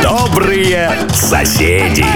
Добрые соседи.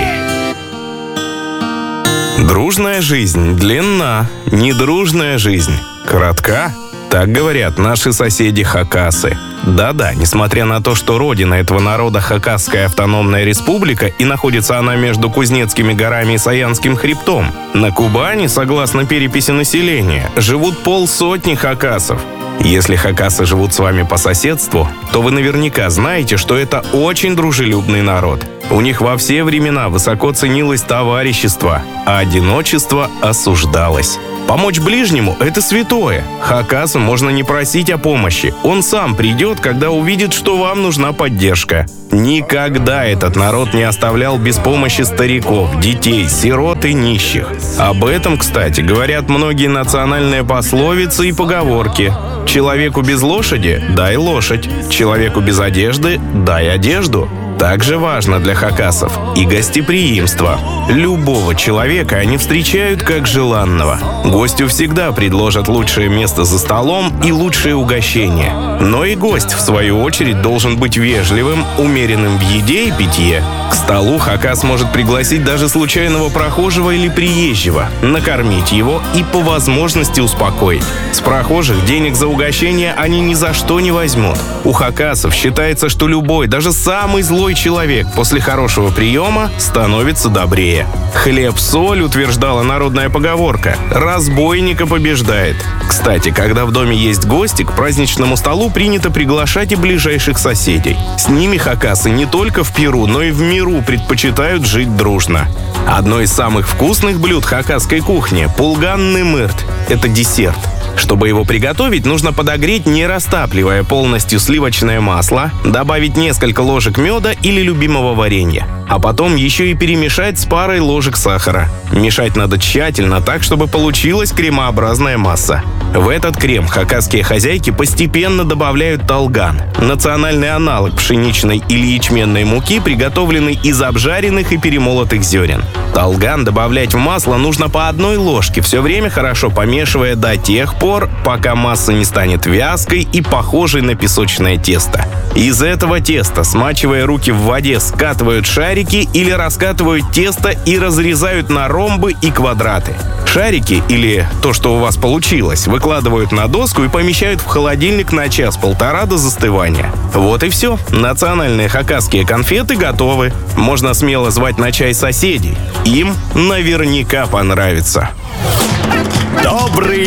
Дружная жизнь длинна, недружная жизнь коротка. Так говорят наши соседи хакасы. Да-да, несмотря на то, что родина этого народа Хакасская автономная республика, и находится она между Кузнецкими горами и Саянским хребтом, на Кубани, согласно переписи населения, живут 500 хакасов. Если хакасы живут с вами по соседству, то вы наверняка знаете, что это очень дружелюбный народ. У них во все времена высоко ценилось товарищество, а одиночество осуждалось. Помочь ближнему – это святое. Хакасу можно не просить о помощи. Он сам придет, когда увидит, что вам нужна поддержка. Никогда этот народ не оставлял без помощи стариков, детей, сирот и нищих. Об этом, кстати, говорят многие национальные пословицы и поговорки. Человеку без лошади – дай лошадь. Человеку без одежды – дай одежду. Также важно для хакасов и гостеприимство. Любого человека они встречают как желанного. Гостю всегда предложат лучшее место за столом и лучшее угощение. Но и гость, в свою очередь, должен быть вежливым, умеренным в еде и питье. К столу хакас может пригласить даже случайного прохожего или приезжего, накормить его и по возможности успокоить. С прохожих денег за угощение они ни за что не возьмут. У хакасов считается, что любой, даже самый злой человек после хорошего приема становится добрее. Хлеб-соль, утверждала народная поговорка, разбойника побеждает. Кстати, когда в доме есть гости, к праздничному столу принято приглашать и ближайших соседей. С ними хакасы не только в Перу, но и в миру предпочитают жить дружно. Одно из самых вкусных блюд хакасской кухни – пулганный мырт. Это десерт. Чтобы его приготовить, нужно подогреть, не растапливая полностью сливочное масло, добавить несколько ложек меда или любимого варенья, а потом еще и перемешать с парой ложек сахара. Мешать надо тщательно, так, чтобы получилась кремообразная масса. В этот крем хакасские хозяйки постепенно добавляют талган – национальный аналог пшеничной или ячменной муки, приготовленный из обжаренных и перемолотых зерен. Талган добавлять в масло нужно по одной ложке, все время хорошо помешивая до тех пор, пока масса не станет вязкой и похожей на песочное тесто. Из этого теста, смачивая руки в воде, скатывают шарики или раскатывают тесто и разрезают на ромбы и квадраты. Шарики, или то, что у вас получилось, выкладывают на доску и помещают в холодильник на час-полтора до застывания. Вот и все. Национальные хакасские конфеты готовы. Можно смело звать на чай соседей. Им наверняка понравится. Добрые